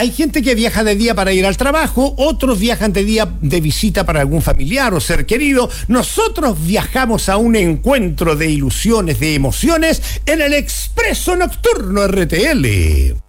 hay gente que viaja de día para ir al trabajo, otros viajan de día de visita para algún familiar o ser querido. Nosotros viajamos a un encuentro de ilusiones, de emociones, en el Expreso Nocturno RTL.